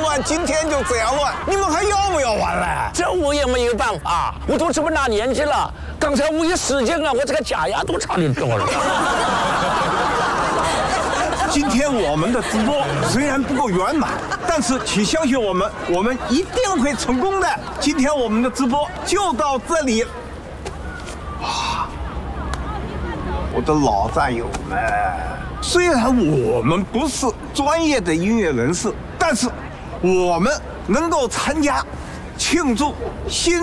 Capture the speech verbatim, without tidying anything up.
乱，今天就这样乱，你们还要不要玩了？ 这我也没有办法，我都这么大年纪了，刚才我一使劲啊，我这个假牙都差点掉了。 今天我们的直播虽然不够圆满，但是请相信我们，我们一定会成功的。今天我们的直播就到这里。哇，我的老战友们，虽然我们不是专业的音乐人士，但是我们能够参加庆祝新